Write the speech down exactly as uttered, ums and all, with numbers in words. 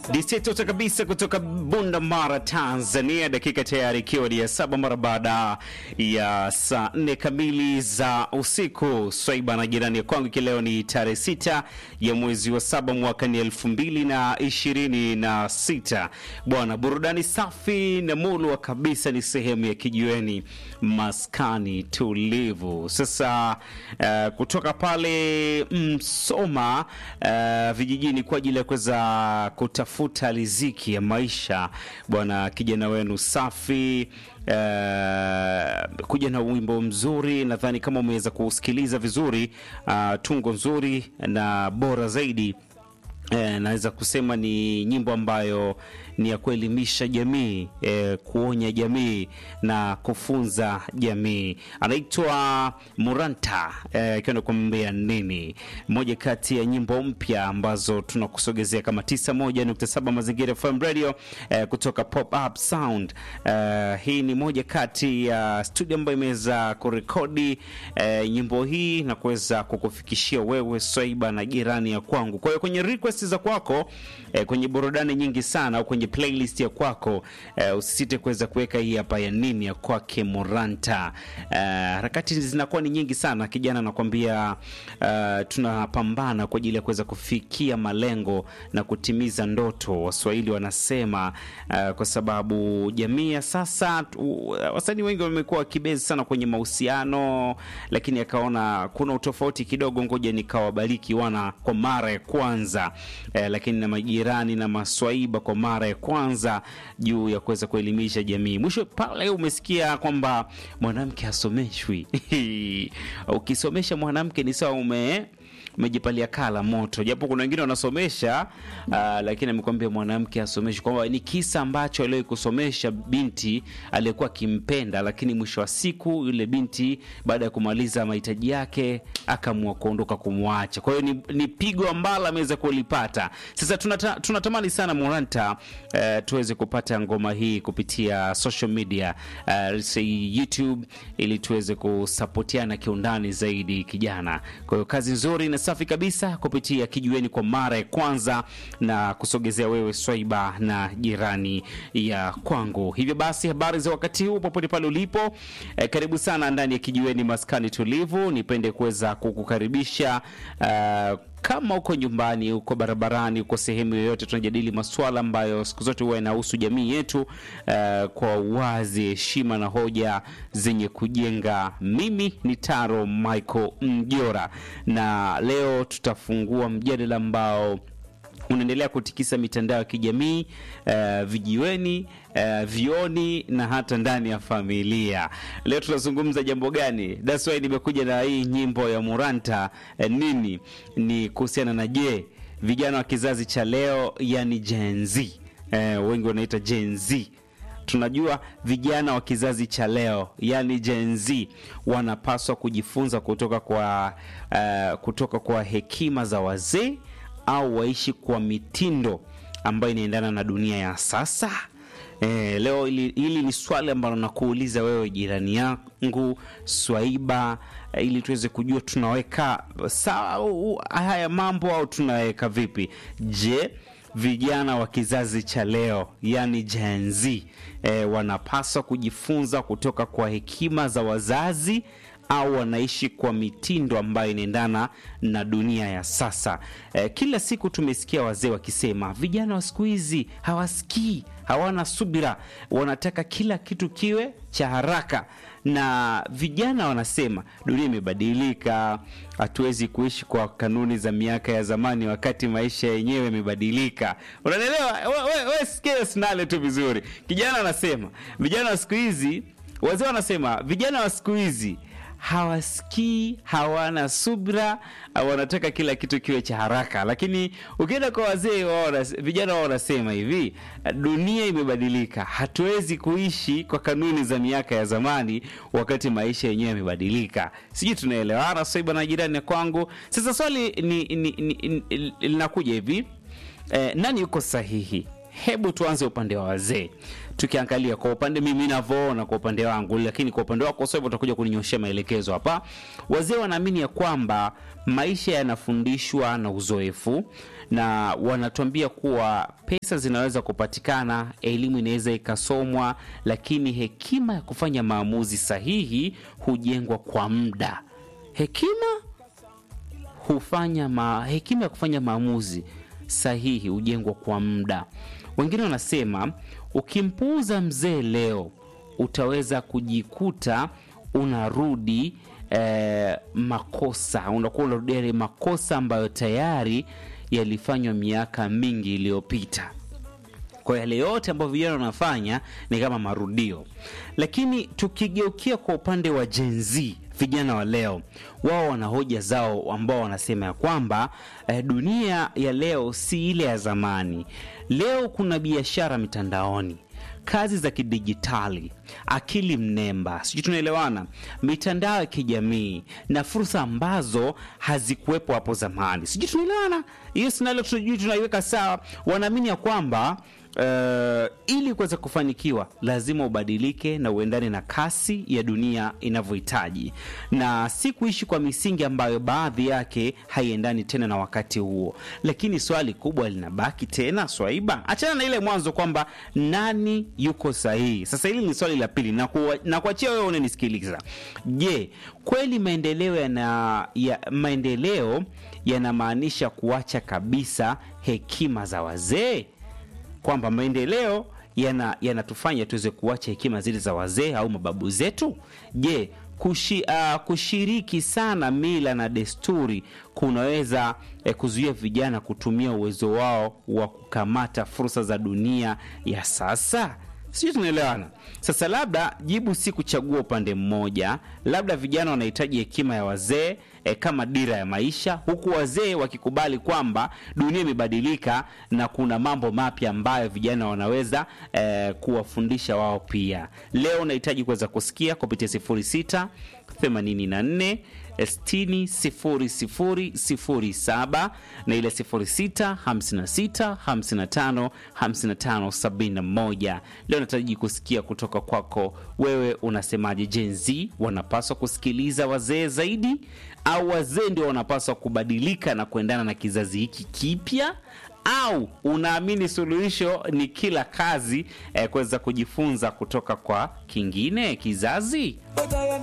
Diseto kabisa kutoka Bunda Mara, Tanzania. Dakika tayari ikiwa ni ya saba mara baada ya saa nne kamili za usiku. Swaiba na jirani ya kwangu, leo ni tarehe sita ya mwezi wa saba mwaka ni elfu mbili na ishirini na sita. Bwana, burudani safi na mulwa kabisa ni sehemu ya kijiweni maskani tulivu. Sasa uh, kutoka pale Msoma uh, vijijini kwa ajili ya kuweza kutafuta riziki ya maisha, bwana, kijana wenu safi Uh, kuja na wimbo mzuri. Nadhani kama umeweza kusikiliza vizuri, uh, tungo nzuri na bora zaidi. Eh, naweza kusema ni nyimbo ambayo ni ya kuelimisha jamii, eh, kuonya jamii na kufunza jamii. Anaitwa Muranta, eh, kiona kumbea nini, moja kati ya nyimbo mpya ambazo tunakusogezea kama tisa moja nukta saba Mazingira F M Radio, eh, kutoka Pop Up Sound. Eh, hii ni moja kati ya studio ambayo imeweza kurekodi eh, nyimbo hii na kuweza kukufikishia wewe Swaiba na jirani ya kwangu. Kwa hiyo kwenye request za kwako, eh, kwenye burudani nyingi sana au kwenye playlist ya kwako, eh, usisite kuweza kuweka hii hapa ya nini ya kwake Muranta. Eh, harakati zinakuwa ni nyingi sana, kijana anakuambia uh, tunapambana kwa ajili ya kuweza kufikia malengo na kutimiza ndoto. Waswahili wanasema uh, kwa sababu jamii ya sasa uh, wasanii wengi wamekuwa wakibezi sana kwenye mahusiano, lakini akaona kuna utofauti kidogo, ngoja nikawabariki wana kwa mara ya kwanza. Eh, lakini na majirani na maswaiba kwa mara ya kwanza juu ya kuweza kuelimisha jamii. Mwisho pale umesikia kwamba mwanamke hasomeshwi. Ukisomesha mwanamke ni sawa ume umejipalia kala moto. Japo kuna wengine wanasomesha uh, lakini amekwambia mwanamke asomeshwe, kwamba ni kisa ambacho aliwahi kusomesha binti aliyekuwa kimpenda, lakini mwisho wa siku yule binti baada ya kumaliza mahitaji yake akaamua kuondoka kumwacha. Kwa hiyo ni, ni pigo ambalo ameweza kulipata. Sasa tunata, tunatamani sana Muranta uh, tuweze kupata ngoma hii kupitia social media, uh, say YouTube, ili tuweze kusapotiana kiundani zaidi kijana. Kwa hiyo kazi nzuri na safi kabisa kupitia kijiweni kwa mara ya kwanza na kusogezea wewe Swaiba na jirani ya kwangu. Hivyo basi, habari za wakati huu popote pale ulipo, eh, karibu sana ndani ya kijiweni maskani tulivu. Nipende kuweza kukukaribisha uh, kama uko nyumbani, uko barabarani, uko sehemu yoyote, tunajadili masuala ambayo siku zote huwa yanahusu jamii yetu uh, kwa wazi, heshima na hoja zenye kujenga. Mimi ni Taro Michael Mjora, na leo tutafungua mjadala ambao unaendelea kutikisa mitandao ya kijamii, uh, vijiweni, uh, vioni na hata ndani ya familia. Leo tunazungumza jambo gani? That's why nimekuja na hii nyimbo ya Muranta. Uh, nini? Ni kuhusiana na je, vijana wa kizazi cha leo, yani Gen Z. Uh, wengi wanaita Gen Z. Tunajua vijana wa kizazi cha leo, yani Gen Z, wanapaswa kujifunza kutoka kwa uh, kutoka kwa hekima za wazee au waishi kwa mitindo ambayo inaendana na dunia ya sasa. E, leo ili, ili ni swali ambalo nakuuliza wewe jirani yangu Swaiba, ili tuweze kujua tunaweka sawa haya mambo au tunaweka vipi. Je, vijana wa kizazi cha leo, yani Gen Z, e, wanapaswa kujifunza kutoka kwa hekima za wazazi au wanaishi kwa mitindo ambayo inaendana na dunia ya sasa? Eh, kila siku tumesikia wazee wakisema vijana wa siku hizi hawasikii, hawana subira, wanataka kila kitu kiwe cha haraka. Na vijana wanasema dunia imebadilika, hatuwezi kuishi kwa kanuni za miaka ya zamani wakati maisha yenyewe yamebadilika. Unaelewa? Wewe wewe sikia snale tu vizuri. Kijana anasema vijana wa siku hizi, wazee wanasema vijana wa siku hizi hawasikii, hawana subra, wanataka kila kitu kiwe cha haraka. Lakini ukienda kwa wazee wao, vijana wao wanasema hivi, dunia imebadilika, hatuwezi kuishi kwa kanuni za miaka ya zamani wakati maisha yenyewe yamebadilika. Sijui tunaelewana Swaiba na jirani kwangu? Sasa swali ni linakuja hivi, eh, nani yuko sahihi? hebu tuanze upande wa wazee. Tukiangalia kwa upande mimi ninavyoona kwa upande wangu, lakini kwa upande wako sasa utakuja kuninyoshia maelekezo hapa. Wazee wanaamini ya kwamba maisha yanafundishwa na uzoefu, na wanatuambia kuwa pesa zinaweza kupatikana, elimu inaweza ikasomwa, lakini hekima ya kufanya maamuzi sahihi hujengwa kwa muda. Hekima hufanya ma, hekima ya kufanya maamuzi sahihi hujengwa kwa muda. Wengine wanasema ukimpuuza mzee leo utaweza kujikuta unarudi eh, makosa, unakuwa unarudia makosa ambayo tayari yalifanywa miaka mingi iliyopita. Kwa yale yote ambayo vijana wanafanya ni kama marudio. Lakini tukigeukia kwa upande wa Gen Z, vijana wa leo, wao wana hoja zao ambao wanasema ya kwamba eh, dunia ya leo si ile ya zamani. Leo kuna biashara mitandaoni, kazi za kidijitali, akili mnemba, sijui tunaelewana, mitandao ya kijamii na fursa ambazo hazikuwepo hapo zamani. Sijui tunaelewana? Hiyo sinalo tujui tunaiweka sawa. Wanaamini ya kwamba Uh, ili kuweza kufanikiwa lazima ubadilike na uendane na kasi ya dunia inavyohitaji, na si kuishi kwa misingi ambayo baadhi yake haiendani tena na wakati huo. Lakini swali kubwa linabaki tena, Swaiba, achana na ile mwanzo kwamba nani yuko sahihi. Sasa hili ni swali la pili, na kuwa, na kuachia wewe unanisikiliza. Je, kweli maendeleo yana ya maendeleo yanamaanisha kuacha kabisa hekima za wazee? Kwamba maendeleo yana yanatufanya tuweze kuacha hekima zile za wazee au mababu zetu? Je, kushi, uh, kushiriki sana mila na desturi kunaweza eh, kuzuia vijana kutumia uwezo wao wa kukamata fursa za dunia ya sasa? Sisi tunaelewana. Sasa labda jibu si kuchagua upande mmoja. Labda vijana wanahitaji hekima ya wazee e, kama dira ya maisha, huku wazee wakikubali kwamba dunia imebadilika na kuna mambo mapya ambayo vijana wanaweza e, kuwafundisha wao pia. Leo unahitaji kuweza kusikia kupitia sifuri sita themanini na nne sitini sifuri sifuri sifuri saba na ile sifuri sita hamsini na sita hamsini na tano hamsini na tano sabini na moja. Leo nataraji kusikia kutoka kwako wewe, unasemaje? Gen Z wanapaswa kusikiliza wazee zaidi, au wazee ndio wanapaswa kubadilika na kuendana na kizazi hiki kipya? Au unaamini suluhisho ni kila kazi eh, kuweza kujifunza kutoka kwa kingine kizazi?